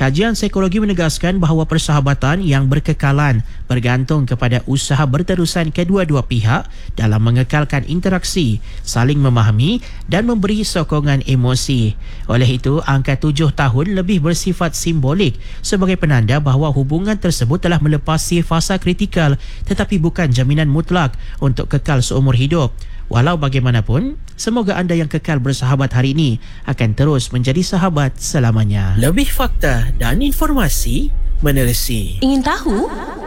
Kajian psikologi menegaskan bahawa persahabatan yang berkekalan bergantung kepada usaha berterusan kedua-dua pihak dalam mengekalkan interaksi, saling memahami dan memberi sokongan emosi. Oleh itu, angka 7 tahun lebih bersifat simbolik sebagai penanda bahawa hubungan tersebut telah melepasi fasa kritikal tetapi bukan jaminan mutlak untuk kekal seumur hidup. Walau bagaimanapun, semoga anda yang kekal bersahabat hari ini akan terus menjadi sahabat selamanya. Lebih fakta dan informasi menerusi. Ingin tahu?